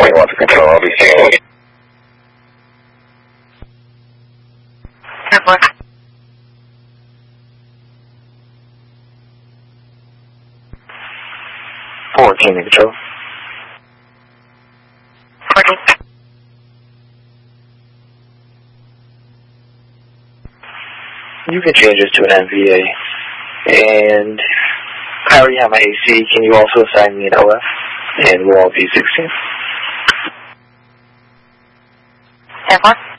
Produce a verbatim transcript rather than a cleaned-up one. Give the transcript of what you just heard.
twenty-one to control, I'll be seeing you. Airport. fourteen to control. fourteen. You can change this to an M V A. And I already have my A C. Can you also assign me an O F? And we'll all be sixteen. Airport.